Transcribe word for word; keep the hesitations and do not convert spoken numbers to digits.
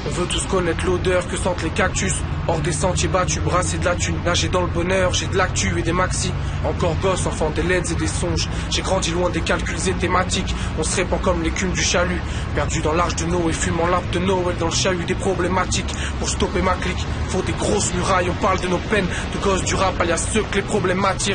On veut tous connaître l'odeur que sentent les cactus. Hors des sentiers battus, brasser de la thune. Nager dans le bonheur, j'ai de l'actu et des maxi. Encore gosse, enfant des leds et des songes. J'ai grandi loin des calculs et thématiques. On se répand comme l'écume du chalut. Perdu dans l'arche de Noé, fumant l'arbre de Noël. Dans le chahut des problématiques. Pour stopper ma clique, faut des grosses murailles. On parle de nos peines, de gosses du rap, alias ceux que les problèmes attirent.